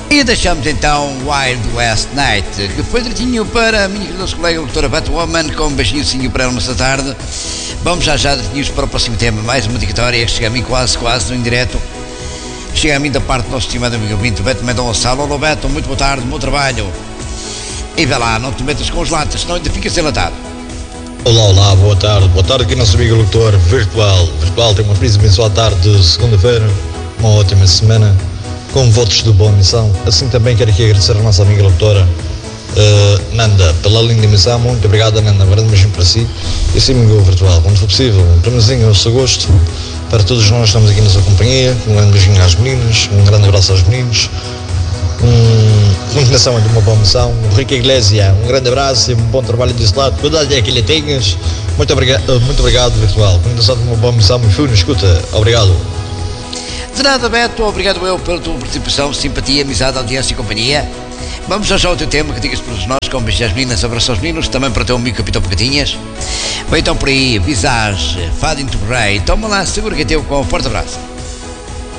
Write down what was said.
E deixamos então Wild West Night, que foi direitinho para a minha nossa colega a doutora Batwoman, com um beijinho para ela nesta tarde. Vamos já direitinhos para o próximo tema, mais uma dedicatória que chega a mim quase no indireto. Chega a mim da parte do nosso estimado amigo ouvinte, Beto Mendonça. Alô Beto, muito boa tarde, bom trabalho. E vai lá, não te metas com os latas, senão ainda ficas enlatado. Olá, boa tarde aqui nosso amigo locutor virtual. Tem uma feliz e abençoada tarde de segunda-feira, uma ótima semana, com votos de boa missão. Assim também quero aqui agradecer a nossa amiga locutora Nanda, pela linda emissão. Muito obrigado, Nanda, um grande beijinho para si. E assim, amigo virtual, quando for possível, um prêmiozinho ao seu gosto, para todos nós que estamos aqui na sua companhia. Um grande beijinho às meninas, um grande abraço aos meninos, continuação de uma boa missão. O Rico Iglesia, um grande abraço e um bom trabalho desse lado. Cuidado é que lhe tenhas. Muito obrigado virtual. Continuação de uma boa missão, me fui, escuta. Obrigado. De nada, Beto, obrigado eu pela tua participação, simpatia, amizade, audiência e companhia. Vamos já ao teu tema, que digas para nós, com beijos às meninas, abraço aos meninos, também para o teu amigo Capitão Pegatinhas. Vai então por aí, Visage, Fado into Grey. Toma lá, segura que é teu, com um forte abraço.